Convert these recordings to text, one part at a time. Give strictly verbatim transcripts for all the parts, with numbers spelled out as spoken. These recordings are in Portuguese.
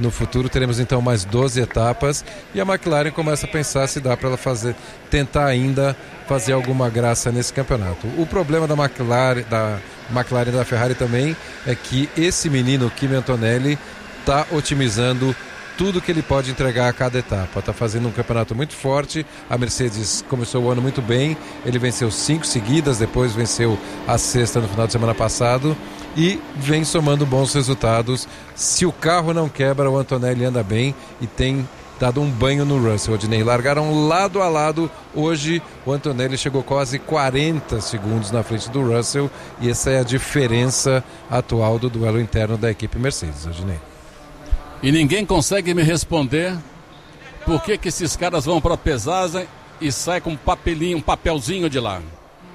no futuro. Teremos então mais doze etapas e a McLaren começa a pensar se dá para ela fazer, tentar ainda fazer alguma graça nesse campeonato. O problema da McLaren, da McLaren e da Ferrari também é que esse menino, Kimi Antonelli, está otimizando tudo que ele pode entregar a cada etapa. Está fazendo um campeonato muito forte. A Mercedes começou o ano muito bem, ele venceu cinco seguidas, depois venceu a sexta no final de semana passado e vem somando bons resultados. Se o carro não quebra, o Antonelli anda bem e tem dado um banho no Russell. Odinei, largaram lado a lado. Hoje o Antonelli chegou quase quarenta segundos na frente do Russell e essa é a diferença atual do duelo interno da equipe Mercedes. Odinei. E ninguém consegue me responder por que que esses caras vão para a pesagem e saem com um papelinho, um papelzinho de lá.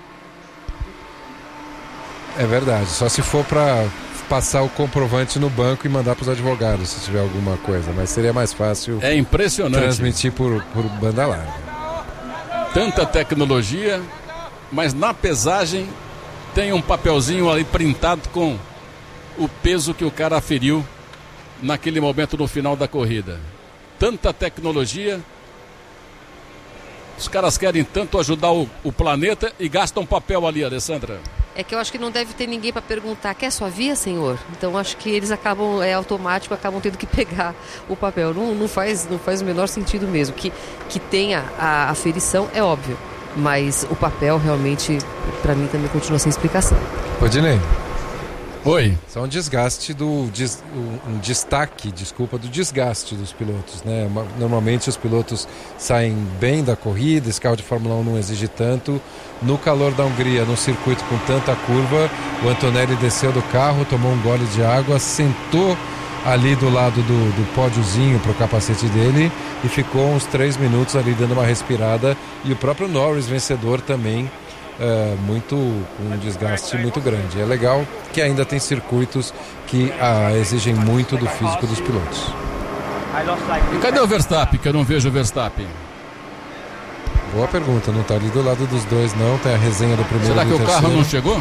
É verdade, só se for para passar o comprovante no banco e mandar para os advogados se tiver alguma coisa, mas seria mais fácil. É impressionante transmitir por, por banda larga. Tanta tecnologia, mas na pesagem tem um papelzinho ali printado com o peso que o cara aferiu naquele momento no final da corrida. Tanta tecnologia, os caras querem tanto ajudar o, o planeta e gastam papel ali, Alessandra. É que eu acho que não deve ter ninguém para perguntar, quer sua via, senhor? Então acho que eles acabam, é automático, acabam tendo que pegar o papel. Não, não, faz, não faz o menor sentido mesmo. Que, que tenha a aferição é óbvio, mas o papel realmente, para mim, também continua sem explicação. Odinei. Oi. Só um desgaste do des, um destaque, desculpa, do desgaste dos pilotos, né? Normalmente os pilotos saem bem da corrida, esse carro de Fórmula um não exige tanto. No calor da Hungria, num circuito com tanta curva, o Antonelli desceu do carro, tomou um gole de água, sentou ali do lado do, do pódiozinho para o capacete dele e ficou uns três minutos ali dando uma respirada. E o próprio Norris, vencedor, também É, muito um desgaste muito grande. É legal que ainda tem circuitos que ah, exigem muito do físico dos pilotos. E cadê o Verstappen, que eu não vejo o Verstappen? Boa pergunta, não está ali do lado dos dois não, tem a resenha do primeiro. Será e que do o terceiro. carro não chegou?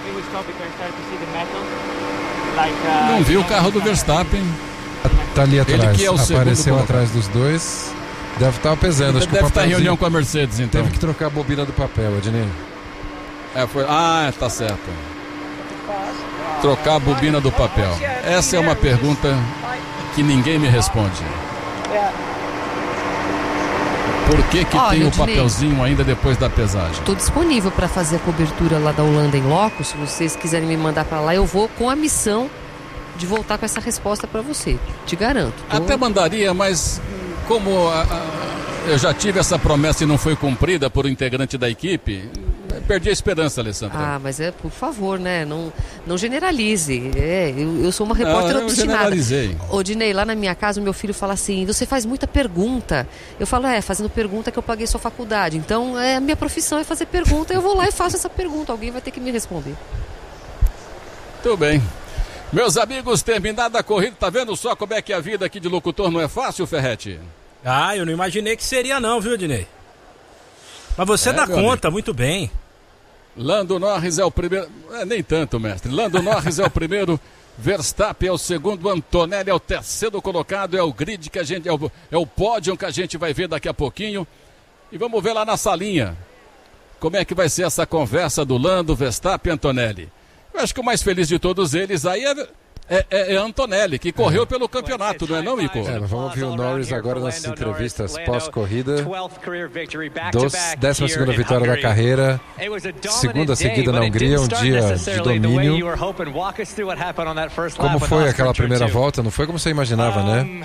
Não vi o carro do Verstappen. Está ali atrás, Ele que é o apareceu segundo atrás dos dois. Deve estar pesando. Acho deve que estar em reunião com a Mercedes, então. Teve que trocar a bobina do papel, Ednei. É, foi... Ah, tá certo. Trocar a bobina do papel. Essa é uma pergunta que ninguém me responde. Por que que Olha, tem o Ednei, papelzinho ainda depois da pesagem? Estou disponível para fazer a cobertura lá da Holanda em loco. Se vocês quiserem me mandar para lá, eu vou com a missão de voltar com essa resposta para você. Te garanto. Tô... Até mandaria, mas como a, a, eu já tive essa promessa e não foi cumprida por um integrante da equipe, perdi a esperança, Alessandra. Ah, mas é, por favor, né? Não, não generalize. É, eu, eu sou uma repórter não, eu obstinada. generalizei. Odinei, lá na minha casa, o meu filho fala assim: você faz muita pergunta. Eu falo, é, fazendo pergunta que eu paguei sua faculdade. Então, é, a minha profissão é fazer pergunta. Eu vou lá e faço essa pergunta. Alguém vai ter que me responder. Tudo bem. Meus amigos, terminada a corrida, tá vendo só como é que a vida aqui de locutor não é fácil, Ferretti? Ah, eu não imaginei que seria não, viu, Odinei? Mas você É, dá meu conta, amigo. muito bem. Lando Norris é o primeiro... É, nem tanto, mestre. Lando Norris é o primeiro, Verstappen é o segundo, Antonelli é o terceiro colocado, é o grid que a gente... É o, é o pódio que a gente vai ver daqui a pouquinho. E vamos ver lá na salinha como é que vai ser essa conversa do Lando, Verstappen e Antonelli. Eu acho que o mais feliz de todos eles aí é, é, é, é Antonelli, que correu é. pelo campeonato, não é não, Nico? É, mas vamos ouvir o Norris agora nas entrevistas pós-corrida. Décima segunda vitória da carreira, segunda seguida na Hungria, um dia de domínio. Como foi aquela primeira volta? Não foi como você imaginava, né?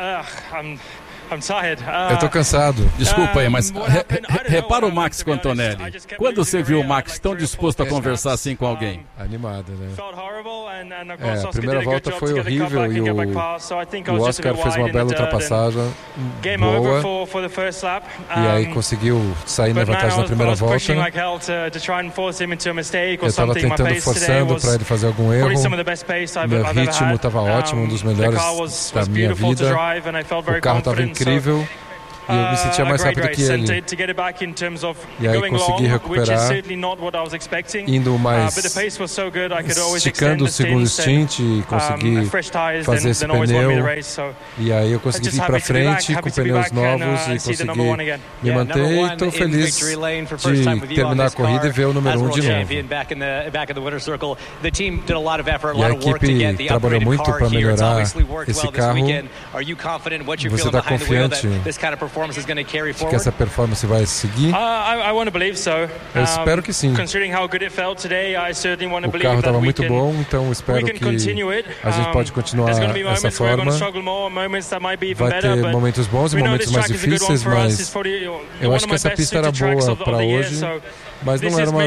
Eu tô cansado. Desculpa aí, mas re, re, repara o Max com o Antonelli. Quando você viu o Max tão disposto a conversar assim com alguém? Animado, né? É, a primeira volta foi horrível e o, o Oscar fez uma bela ultrapassagem boa e aí conseguiu sair na vantagem na primeira volta. Eu estava tentando forçando para ele fazer algum erro. Meu ritmo estava ótimo, um dos melhores da minha vida. O carro estava incrível E eu me sentia mais rápido que ele. E aí consegui recuperar, indo mais, esticando o segundo stint e consegui fazer esse pneu. E aí eu consegui ir para frente com pneus novos e consegui me manter. E estou feliz de terminar a corrida e ver o número um de novo. E a equipe trabalhou muito para melhorar esse carro. Você está confiante de que essa performance vai seguir? Eu espero que sim. O carro estava muito bom, então espero que a gente pode continuar dessa forma. Vai ter momentos bons e momentos mais difíceis, mas eu acho que essa pista era boa para hoje. Mas não era uma,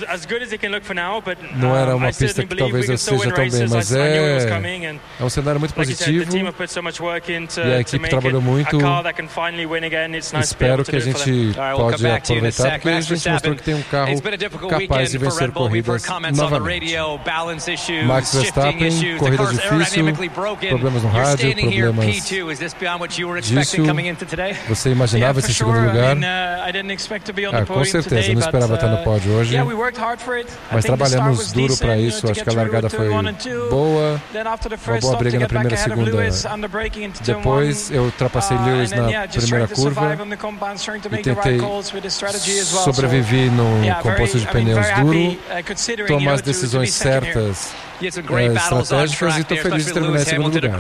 não era uma pista que talvez eu seja tão bem, mas é, é um cenário muito positivo e a equipe trabalhou muito. Espero que a gente pode aproveitar, porque a gente mostrou que tem um carro capaz de vencer corridas novamente. Max Verstappen, corrida difícil, problemas no rádio, problemas disso. Você imaginava esse segundo lugar? Ah, com certeza, eu não esperava estar no pódio hoje, mas trabalhamos duro para isso. Acho que a largada foi boa, uma boa briga na primeira e segunda. Depois eu ultrapassei Lewis na primeira curva e tentei sobreviver no composto de pneus duro, tomar as decisões certas, é, estratégicas, e estou feliz de terminar em segundo lugar.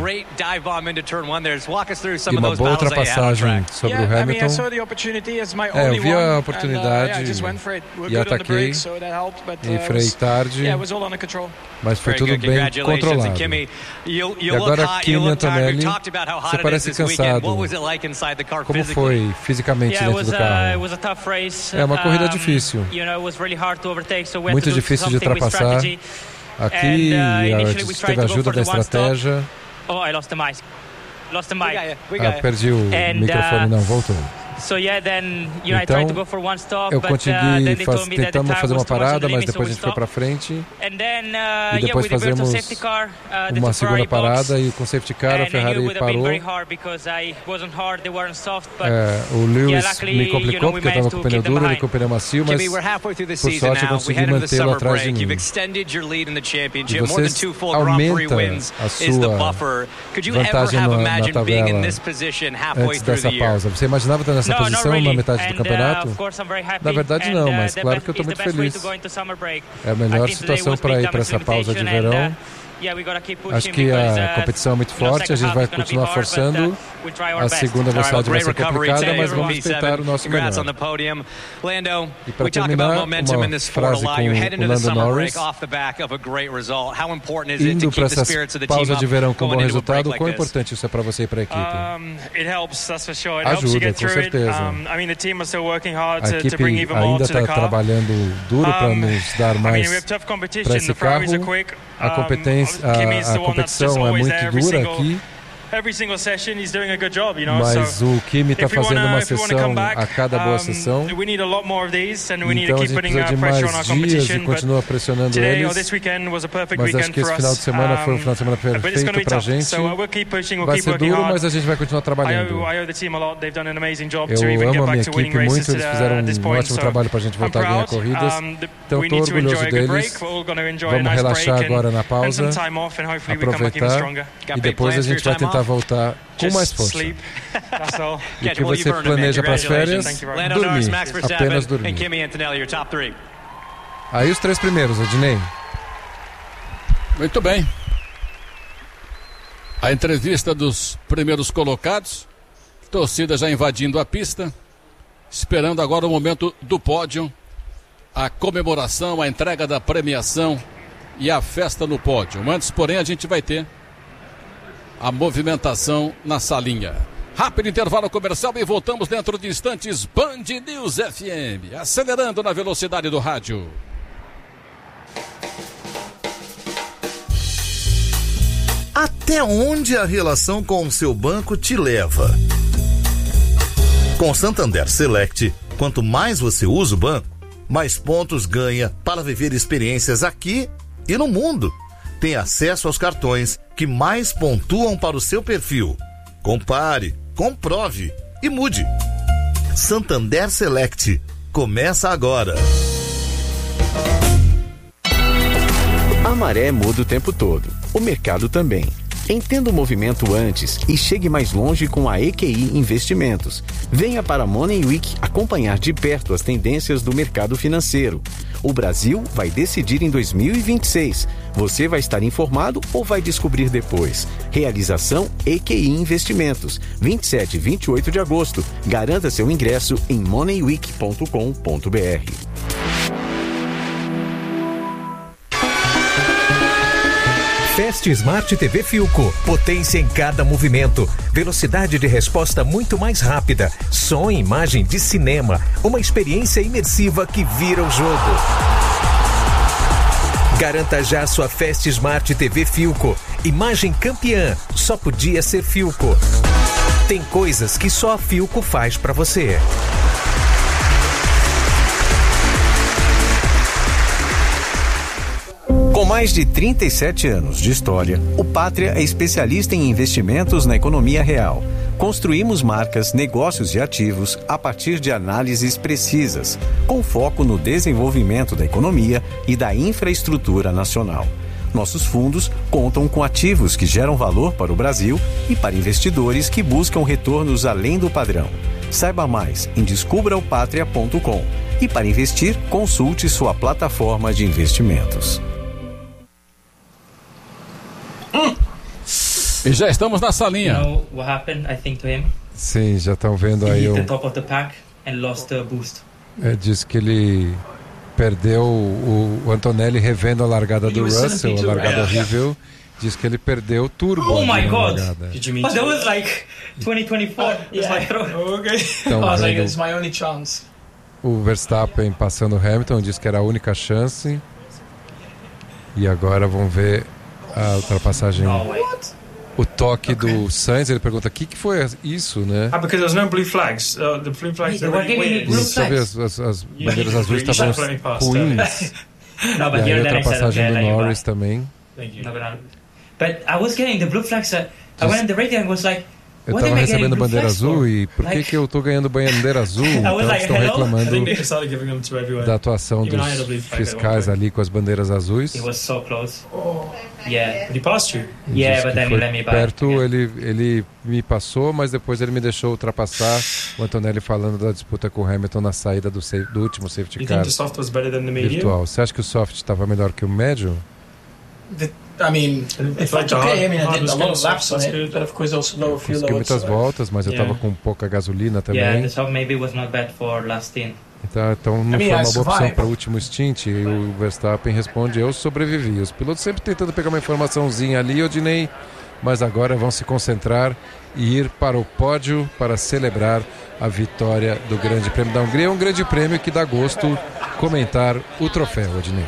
E uma boa ultrapassagem sobre o Hamilton. É, eu vi a oportunidade e ataquei e freiei tarde, mas foi tudo bem controlado. E agora, Kimi Antonelli, você parece cansado. Como foi fisicamente dentro do carro? É uma corrida difícil, muito difícil de ultrapassar. Aqui a gente teve a ajuda da estratégia. Ah, perdi o microfone, não, voltou. Então, eu consegui faz, tentamos fazer uma parada, mas depois a gente foi para frente. E depois fazemos uma segunda parada e com safety car a Ferrari parou. É, o Lewis me complicou porque eu estava com o pneu duro, ele com o pneu macio, mas por sorte eu consegui mantê-lo atrás de mim. E vocês aumentam a sua vantagem na, na tabela antes dessa pausa. Você imaginava estar nessa posição na metade do campeonato? Na verdade não, mas claro que eu estou muito feliz. É a melhor situação para ir para essa pausa de verão. Acho que a competição é muito forte, a gente vai continuar forçando. A segunda velocidade vai ser complicada, mas vamos respeitar o nosso melhor. E para terminar, uma frase com o Lando Norris. Indo para essa pausa de verão com bom resultado, quão importante isso é para você e para a equipe? Ajuda, com certeza. A equipe ainda está trabalhando duro para nos dar mais para esse carro. A competência A, a competição é muito dura aqui, mas o Kimi está fazendo uma sessão a cada boa sessão, então a gente precisa de mais dias e continua pressionando eles, mas acho que esse final de semana foi um final de semana perfeito para a gente. Vai ser duro, mas a gente vai continuar trabalhando. Eu amo a minha equipe muito, eles fizeram um ótimo trabalho para a gente voltar a ganhar corridas, então estou orgulhoso deles. Vamos relaxar agora na pausa, aproveitar, e depois a gente vai tentar voltar com mais força. E o que você planeja para as férias? Dormir, apenas dormir. Aí os três primeiros, Ednei. Muito bem. A entrevista dos primeiros colocados, torcida já invadindo a pista, esperando agora o momento do pódio, a comemoração, a entrega da premiação e a festa no pódio. Antes, porém, a gente vai ter a movimentação na salinha. Rápido intervalo comercial e voltamos dentro de instantes. Band News F M, acelerando na velocidade do rádio. Até onde a relação com o seu banco te leva? Com Santander Select, quanto mais você usa o banco, mais pontos ganha para viver experiências aqui e no mundo. Tem acesso aos cartões que mais pontuam para o seu perfil. Compare, comprove e mude. Santander Select. Começa agora. A maré muda o tempo todo. O mercado também. Entenda o movimento antes e chegue mais longe com a E Q I Investimentos. Venha para a Money Week acompanhar de perto as tendências do mercado financeiro. O Brasil vai decidir em dois mil e vinte e seis. Você vai estar informado ou vai descobrir depois? Realização E Q I Investimentos. vinte e sete e vinte e oito de agosto. Garanta seu ingresso em money week ponto com ponto b r. Fast Smart T V Philco, potência em cada movimento, velocidade de resposta muito mais rápida, som e imagem de cinema, uma experiência imersiva que vira o jogo. Garanta já sua Fast Smart T V Philco, imagem campeã, só podia ser Philco. Tem coisas que só a Philco faz pra você. Com mais de trinta e sete anos de história, o Pátria é especialista em investimentos na economia real. Construímos marcas, negócios e ativos a partir de análises precisas, com foco no desenvolvimento da economia e da infraestrutura nacional. Nossos fundos contam com ativos que geram valor para o Brasil e para investidores que buscam retornos além do padrão. Saiba mais em descubra o patria ponto com e para investir, consulte sua plataforma de investimentos. E já estamos na salinha. You know what happened, I think, to him? Sim, já estão vendo aí He hit o... the top of the pack and lost the boost. É, diz que ele perdeu o, o Antonelli revendo a largada do Russell, a largada horrível. Diz que ele perdeu o turbo. Oh my God! Did you mean? But that was like twenty twenty-four. It's my throw. Okay. Então, I was like, vendo it's my only chance. o Verstappen passando o Hamilton, diz que era a única chance. E agora vamos ver a ultrapassagem. No way. O toque Okay. do Sainz, ele pergunta: o que, que foi isso, né? Ah, because there's no blue flags. Uh, the blue flags They are were really giving me weird. blue Isso, deixa eu ver, as, as, as bandeiras azuis You estavam should let me pass, ruins. No, E but aí here a then I said, ultrapassagem okay, do let you Norris buy. também. Thank you. No, but, not- but I was getting the blue flags. Uh, I went in the radio and was like, Eu what am tava I getting recebendo blue bandeira flags azul for? e por que, Like- que eu tô ganhando bandeira azul? Então was like, estão hello? I reclamando think they started giving them to everyone. da atuação Even I had a dos blue flag at fiscais one point. ali com as bandeiras azuis. It was so close. Yeah. But he passed you. Yeah, Diz but que then he foi let me buy. perto, again. ele, ele me passou, mas depois ele me deixou ultrapassar. O Antonelli falando da disputa com o Hamilton na saída do, safe, do último safety You car think the soft was better than the medium? virtual. Você acha que o soft estava melhor que o médio? The, I mean, It's if like like the okay, I hard- mean, I hard did a was lot good, of laps so on that's it, good. but of course also lower fuel Consegui load. muitas so- voltas, mas eu Yeah. estava com pouca gasolina Yeah, também. the soft maybe was not bad for last stint. Então, então não I mean, foi I uma boa opção survived. para o último stint. E o Verstappen responde: eu sobrevivi. Os pilotos sempre tentando pegar uma informaçãozinha ali, Odinei, mas agora vão se concentrar e ir para o pódio para celebrar a vitória do Grande Prêmio da Hungria. É um grande prêmio que dá gosto comentar o troféu, Odinei.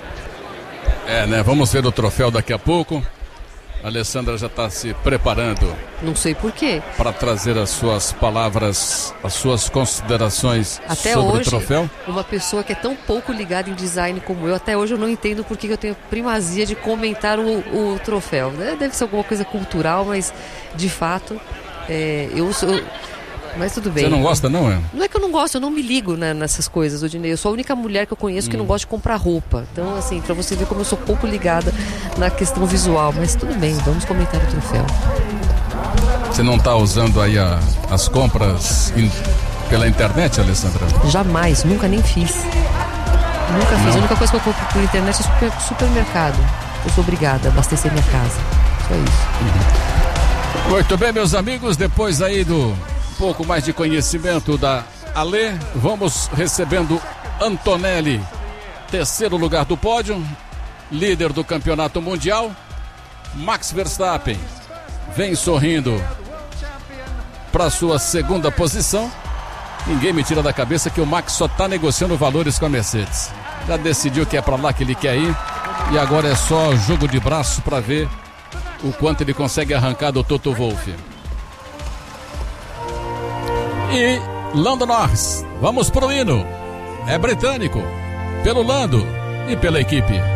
É, né? Vamos ver o troféu daqui a pouco. A Alessandra já está se preparando Não sei por quê. para trazer as suas palavras, as suas considerações Até sobre hoje, o troféu. uma pessoa que é tão pouco ligada em design como eu, até hoje eu não entendo por que que eu tenho primazia de comentar o, o troféu. né? Deve ser alguma coisa cultural, mas de fato, é, eu sou. Mas tudo bem. Você não gosta, não, é? Não é que eu não gosto, eu não me ligo né, nessas coisas, Odinei. Eu sou a única mulher que eu conheço que não gosta de comprar roupa. Então, assim, pra você ver como eu sou pouco ligada na questão visual. Mas tudo bem, vamos comentar o troféu. Você não está usando aí a- as compras in- pela internet, Alessandra? Jamais, nunca nem fiz. Nunca fiz. Não. A única coisa que eu compro por internet é super, supermercado. Eu sou obrigada a abastecer minha casa. Só isso. Muito bem, meus amigos, depois aí do pouco mais de conhecimento da Ale, vamos recebendo Antonelli, terceiro lugar do pódio, líder do campeonato mundial. Max Verstappen vem sorrindo para sua segunda posição. Ninguém me tira da cabeça que o Max só está negociando valores com a Mercedes. Já decidiu que é para lá que ele quer ir e agora é só jogo de braço para ver o quanto ele consegue arrancar do Toto Wolff. E Lando Norris, vamos pro hino. É britânico, pelo Lando e pela equipe.